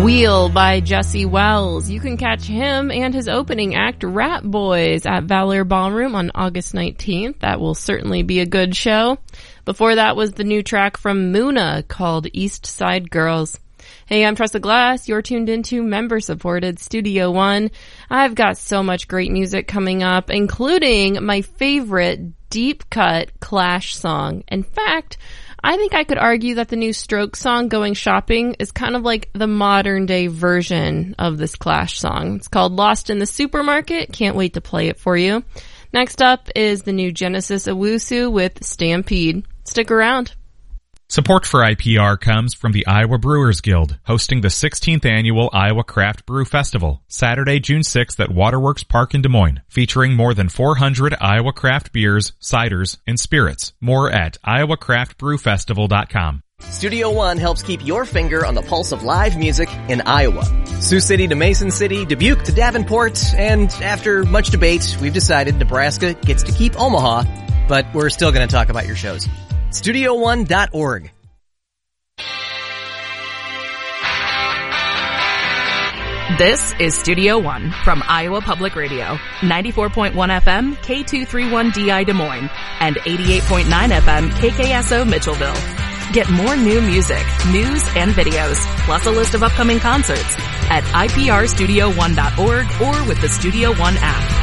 Wheel by Jesse Wells. You can catch him and his opening act, Rat Boys, at Valor Ballroom on August 19th. That will certainly be a good show. Before that was the new track from Muna called East Side Girls. Hey, I'm Tressa Glass. You're tuned into member-supported Studio One. I've got so much great music coming up, including my favorite deep-cut Clash song. In fact, I think I could argue that the new Strokes song, Going Shopping, is kind of like the modern-day version of this Clash song. It's called Lost in the Supermarket. Can't wait to play it for you. Next up is the new Genesis Owusu with Stampede. Stick around. Support for IPR comes from the Iowa Brewers Guild, hosting the 16th annual Iowa Craft Brew Festival, Saturday, June 6th at Waterworks Park in Des Moines, featuring more than 400 Iowa craft beers, ciders, and spirits. More at iowacraftbrewfestival.com. Studio One helps keep your finger on the pulse of live music in Iowa. Sioux City to Mason City, Dubuque to Davenport, and after much debate, we've decided Nebraska gets to keep Omaha, but we're still going to talk about your shows. StudioOne.org. This is Studio One from Iowa Public Radio, 94.1 FM, K231DI Des Moines, and 88.9 FM, KKSO Mitchellville. Get more new music, news, and videos, plus a list of upcoming concerts at iprstudio1.org or with the Studio One app.